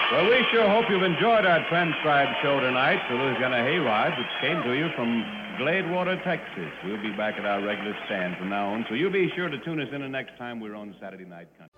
Well, we sure hope you've enjoyed our transcribed show tonight, the Louisiana Hayrides, which came to you from Gladewater, Texas. We'll be back at our regular stand from now on, so you be sure to tune us in the next time we're on Saturday Night Country.